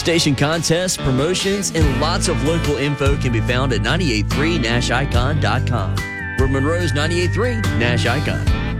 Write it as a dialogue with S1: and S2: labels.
S1: Station contests, promotions, and lots of local info can be found at 983nashicon.com. For Monroe's 98.3 Nash Icon.